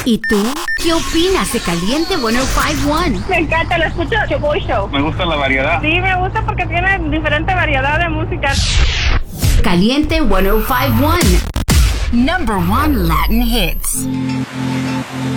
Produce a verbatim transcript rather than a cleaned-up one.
¿Y tú? ¿Qué opinas de Caliente ciento cincuenta y uno? Me encanta, lo escucho The Voice Show. Me gusta la variedad. Sí, me gusta porque tiene diferente variedad de música. Caliente ciento cincuenta y uno. Number one Latin hits.